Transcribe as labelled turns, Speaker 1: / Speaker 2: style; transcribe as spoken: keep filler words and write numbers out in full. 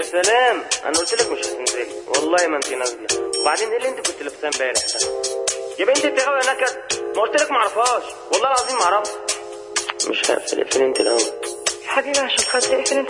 Speaker 1: سلام، انا قلت لك مش هتنزلي والله ما انت نازله. وبعدين ايه اللي انت كنت لابساه امبارح ده؟ يا بنتي انت غاويه نكد، ما قلت لك ما اعرفهاش والله العظيم ما اعرفها. مش هقفل، اقفل انت الاول
Speaker 2: حبيبي عشان خاطري اقفل انت.